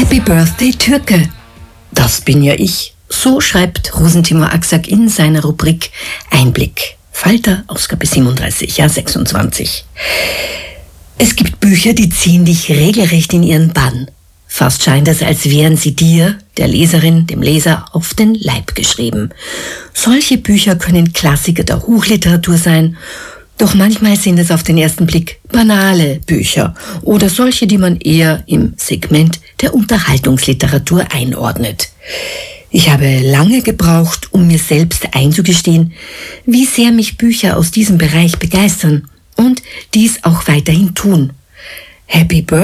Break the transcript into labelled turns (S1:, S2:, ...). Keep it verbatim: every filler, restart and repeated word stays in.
S1: Happy Birthday Türke. Das bin ja ich. So schreibt Rosentimur Aksak in seiner Rubrik Einblick. Falter, Ausgabe siebenunddreißig, Jahr sechsundzwanzig. Es gibt Bücher, die ziehen dich regelrecht in ihren Bann. Fast scheint es, als wären sie dir, der Leserin, dem Leser, auf den Leib geschrieben. Solche Bücher können Klassiker der Hochliteratur sein, doch manchmal sind es auf den ersten Blick banale Bücher oder solche, die man eher im Segment der Unterhaltungsliteratur einordnet. Ich habe lange gebraucht, um mir selbst einzugestehen, wie sehr mich Bücher aus diesem Bereich begeistern und dies auch weiterhin tun. Happy Birthday